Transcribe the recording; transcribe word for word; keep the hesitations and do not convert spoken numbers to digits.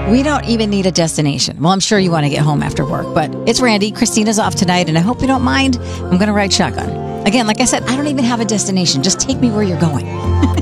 We don't even need a destination. Well, I'm sure you want to get home after work, but it's Randy. Christina's off tonight, and I hope you don't mind. I'm going to ride shotgun. Again, like I said, I don't even have a destination. Just take me where you're going.